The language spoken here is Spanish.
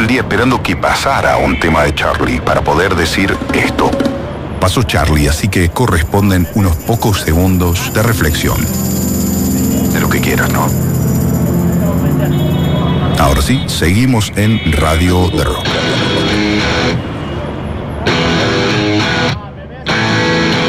el día esperando que pasara un tema de Charlie para poder decir esto. Pasó Charlie, así que corresponden unos pocos segundos de reflexión. De lo que quieras, ¿no? Ahora sí, seguimos en Radio de Rock.